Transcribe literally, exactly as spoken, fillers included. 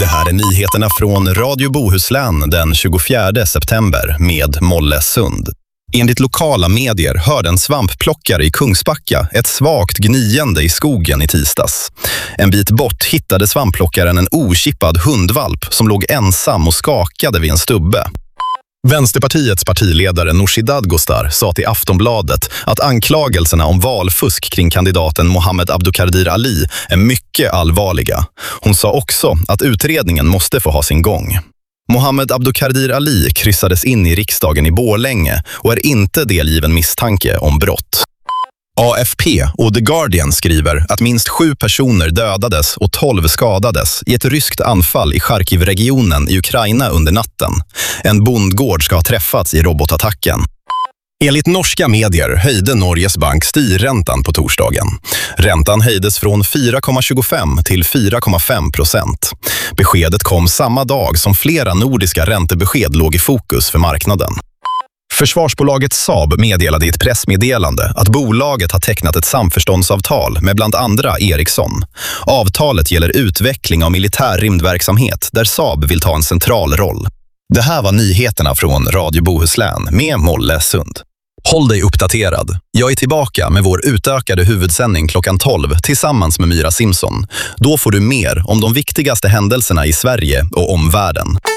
Det här är nyheterna från Radio Bohuslän den tjugofjärde september med Molle Sund. Enligt lokala medier hörde en svampplockare i Kungsbacka ett svagt gniende i skogen i tisdags. En bit bort hittade svampplockaren en ochippad hundvalp som låg ensam och skakade vid en stubbe. Vänsterpartiets partiledare Nooshi Dadgostar sa till Aftonbladet att anklagelserna om valfusk kring kandidaten Mohammed Abdukadir Ali är mycket allvarliga. Hon sa också att utredningen måste få ha sin gång. Mohammed Abdukadir Ali kryssades in i riksdagen i Borlänge och är inte delgiven misstanke om brott. A F P och The Guardian skriver att minst sju personer dödades och tolv skadades i ett ryskt anfall i Charkiv-regionen i Ukraina under natten. En bondgård ska ha träffats i robotattacken. Enligt norska medier höjde Norges bank styrräntan på torsdagen. Räntan höjdes från fyra komma tjugofem till fyra komma fem procent. Beskedet kom samma dag som flera nordiska räntebesked låg i fokus för marknaden. Försvarsbolaget Saab meddelade i ett pressmeddelande att bolaget har tecknat ett samförståndsavtal med bland andra Ericsson. Avtalet gäller utveckling av militär rymdverksamhet där Saab vill ta en central roll. Det här var nyheterna från Radio Bohuslän med Molle Sund. Håll dig uppdaterad. Jag är tillbaka med vår utökade huvudsändning klockan tolv tillsammans med Myra Simpson. Då får du mer om de viktigaste händelserna i Sverige och omvärlden.